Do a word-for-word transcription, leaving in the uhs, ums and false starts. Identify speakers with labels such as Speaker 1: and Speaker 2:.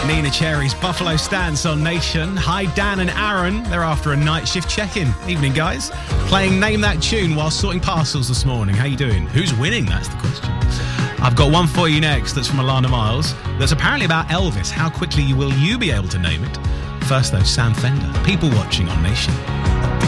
Speaker 1: Nina Cherry's Buffalo Stance on Nation. Hi, Dan and Aaron. They're after a night shift check-in. Evening, guys. Playing Name That Tune while sorting parcels this morning. How you doing? Who's winning? That's the question. I've got one for you next that's from Alana Miles. That's apparently about Elvis. How quickly will you be able to name it? First, though, Sam Fender. People watching on Nation.